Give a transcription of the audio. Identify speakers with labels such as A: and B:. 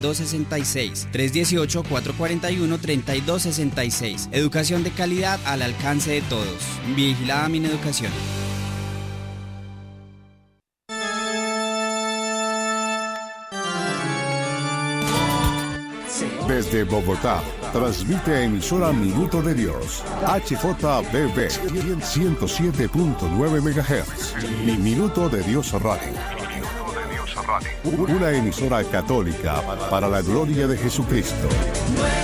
A: 3266, 318-441-3266. Educación de calidad al alcance de todos. Vigilada Mineducación.
B: Desde Bogotá, transmite emisora Minuto de Dios, HJBB 107.9 MHz y Minuto de Dios Radio. Una emisora católica para la gloria de Jesucristo.